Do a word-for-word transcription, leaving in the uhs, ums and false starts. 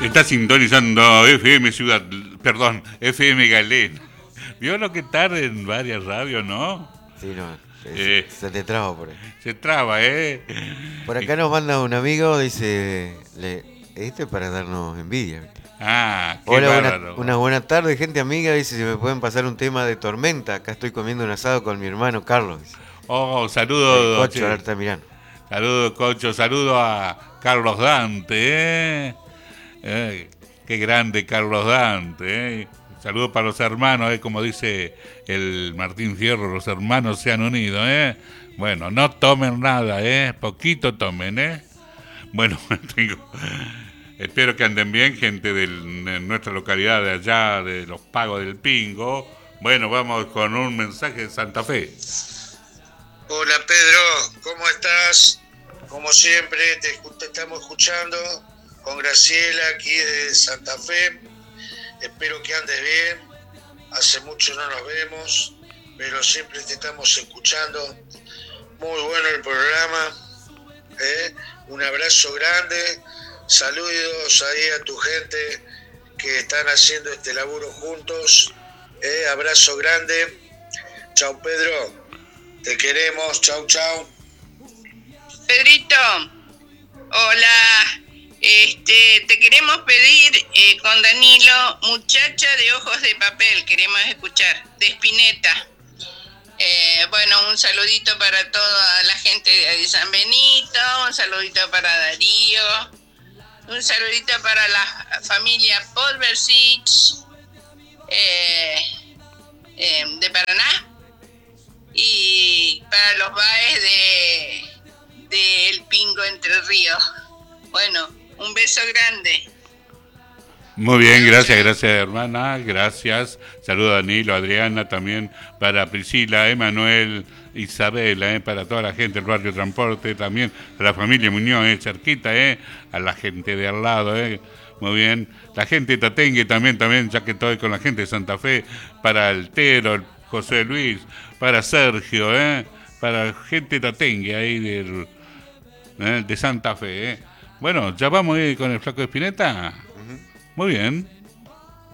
Está sintonizando F M Ciudad, perdón, F M Galena. ¿Vio lo que tarda en varias radios, no? Sí, no, se, Eh, se te traba por ahí. se traba, ¿eh? Por acá nos manda un amigo, dice, le, este es para darnos envidia. ¿Viste? Ah, qué Hola, buena, bárbaro. una buena tarde, gente amiga, dice si me pueden pasar un tema de Tormenta. Acá estoy comiendo un asado con mi hermano Carlos. Dice. Oh, El saludo, cocho, ahora che. está mirando. Saludo, Cocho, saludo a Carlos Dante, ¿eh? Eh, qué grande Carlos Dante, ¿eh? Saludo para los hermanos, ¿eh? Como dice el Martín Fierro, los hermanos se han unido, ¿eh? Bueno, no tomen nada, ¿eh? Poquito tomen, ¿eh? Bueno, tengo... espero que anden bien, gente de nuestra localidad de allá, de los Pagos del Pingo. Bueno, vamos con un mensaje de Santa Fe. Hola Pedro, ¿cómo estás? Como siempre, te, te estamos escuchando con Graciela aquí de Santa Fe. Espero que andes bien. Hace mucho no nos vemos, pero siempre te estamos escuchando. Muy bueno el programa. ¿eh? Un abrazo grande. Saludos ahí a tu gente que están haciendo este laburo juntos. ¿eh? Abrazo grande. Chau Pedro. Te queremos, chau, chau. Pedrito, hola, este, te queremos pedir eh, con Danilo, Muchacha de Ojos de Papel, queremos escuchar, de Spinetta. Eh, bueno, un saludito para toda la gente de San Benito, un saludito para Darío, un saludito para la familia Podversich eh, eh, de Paraná. Y para los baes de, de El Pingo Entre Ríos. Bueno, un beso grande. Muy bien, gracias, gracias hermana, gracias. Saludos a Danilo, Adriana, también para Priscila, Emanuel, Isabela, eh, para toda la gente del barrio Transporte, también a la familia Muñoz, eh, cerquita, eh, a la gente de al lado, eh. Muy bien, la gente de Tatengue también, también, ya que estoy con la gente de Santa Fe, para Altero, el José Luis, para Sergio, eh, para gente de Tatengue ahí del, eh, de Santa Fe. Eh. Bueno, ya vamos a ir con el Flaco de Spinetta. Uh-huh. Muy bien.